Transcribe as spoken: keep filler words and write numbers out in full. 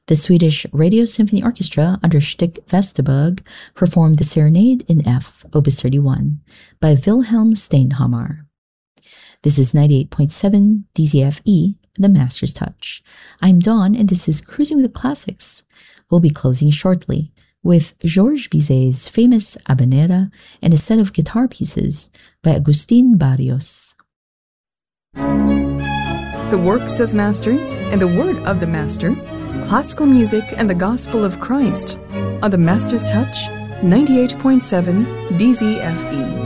The Swedish Radio Symphony Orchestra under Stig Vesterberg performed the Serenade in F, Opus thirty-one, by Wilhelm Steinhammer. This is ninety-eight point seven D Z F E, The Master's Touch. I'm Dawn, and this is Cruising with the Classics. We'll be closing shortly with Georges Bizet's famous Habanera and a set of guitar pieces by Agustin Barrios. The works of masters and the word of the master, classical music and the gospel of Christ on The Master's Touch, ninety-eight point seven D Z F E.